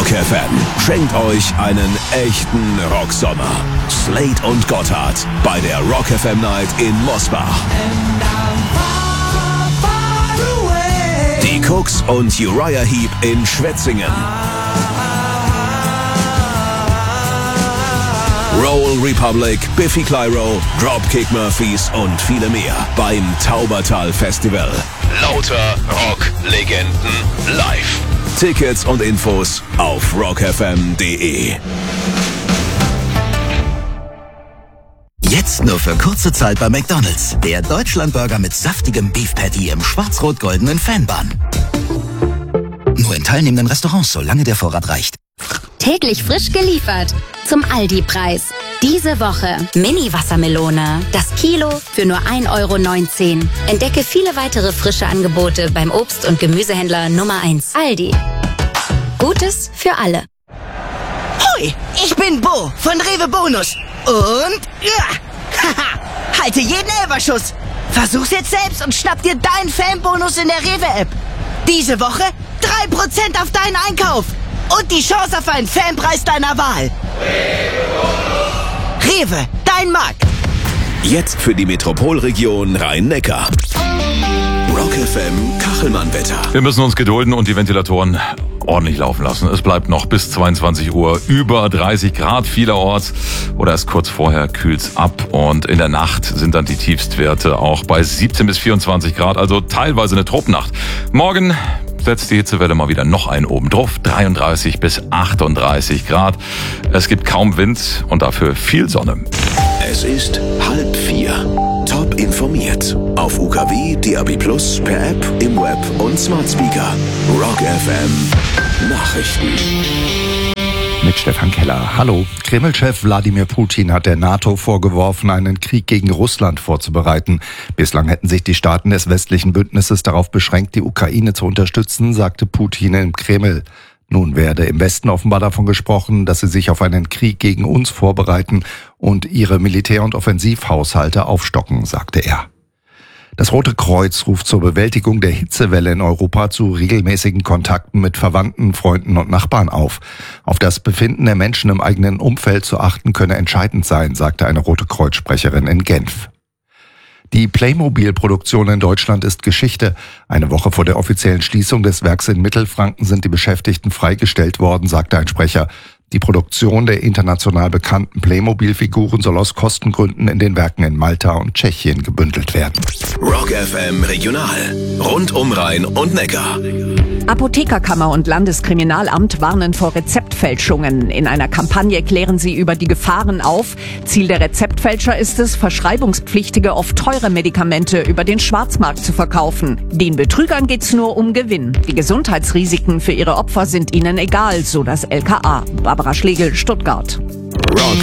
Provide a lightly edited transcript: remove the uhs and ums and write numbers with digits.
FM schenkt euch einen echten Rocksommer. Slade und Gotthard bei der Rock FM Night in Mosbach. Die Cooks und Uriah Heep in Schwetzingen. Roll Republic, Biffy Clyro, Dropkick Murphys und viele mehr beim Taubertal Festival. Lauter Rock-Legenden live. Tickets und Infos auf rockfm.de. Jetzt nur für kurze Zeit bei McDonald's. Der Deutschlandburger mit saftigem Beef Patty im schwarz-rot-goldenen Fanbun. Nur in teilnehmenden Restaurants, solange der Vorrat reicht. Täglich frisch geliefert. Zum Aldi-Preis. Diese Woche Mini-Wassermelone. Das Kilo für nur 1,19 €. Entdecke viele weitere frische Angebote beim Obst- und Gemüsehändler Nummer 1. Aldi. Gutes für alle. Hoi, ich bin Bo von Rewe Bonus. Und haha, halte jeden Elferschuss. Versuch's jetzt selbst und schnapp dir deinen Fanbonus in der Rewe-App. Diese Woche 3% auf deinen Einkauf. Und die Chance auf einen Fanpreis deiner Wahl. Rewe, dein Markt. Jetzt für die Metropolregion Rhein-Neckar. Rock FM Kachelmann-Wetter. Wir müssen uns gedulden und die Ventilatoren ordentlich laufen lassen. Es bleibt noch bis 22 Uhr über 30 Grad vielerorts oder erst kurz vorher kühlt's ab und in der Nacht sind dann die Tiefstwerte auch bei 17 bis 24 Grad, also teilweise eine Truppnacht. Morgen setzt die Hitzewelle mal wieder noch einen oben drauf, 33 bis 38 Grad. Es gibt kaum Wind und dafür viel Sonne. Es ist 3:30. Top informiert. Auf UKW, DAB+, per App, im Web und Smart Speaker. Rock FM Nachrichten. Mit Stefan Keller. Hallo. Kreml-Chef Wladimir Putin hat der NATO vorgeworfen, einen Krieg gegen Russland vorzubereiten. Bislang hätten sich die Staaten des westlichen Bündnisses darauf beschränkt, die Ukraine zu unterstützen, sagte Putin im Kreml. Nun werde im Westen offenbar davon gesprochen, dass sie sich auf einen Krieg gegen uns vorbereiten und ihre Militär- und Offensivhaushalte aufstocken, sagte er. Das Rote Kreuz ruft zur Bewältigung der Hitzewelle in Europa zu regelmäßigen Kontakten mit Verwandten, Freunden und Nachbarn auf. Auf das Befinden der Menschen im eigenen Umfeld zu achten könne entscheidend sein, sagte eine Rote Kreuz-Sprecherin in Genf. Die Playmobil-Produktion in Deutschland ist Geschichte. Eine Woche vor der offiziellen Schließung des Werks in Mittelfranken sind die Beschäftigten freigestellt worden, sagte ein Sprecher. Die Produktion der international bekannten Playmobil-Figuren soll aus Kostengründen in den Werken in Malta und Tschechien gebündelt werden. Rock FM Regional. Rund um Rhein und Neckar. Apothekerkammer und Landeskriminalamt warnen vor Rezeptfälschungen. In einer Kampagne klären sie über die Gefahren auf. Ziel der Rezeptfälscher ist es, verschreibungspflichtige, oft teure Medikamente über den Schwarzmarkt zu verkaufen. Den Betrügern geht's nur um Gewinn. Die Gesundheitsrisiken für ihre Opfer sind ihnen egal, so das LKA. Barbara Schlegel, Stuttgart. Rock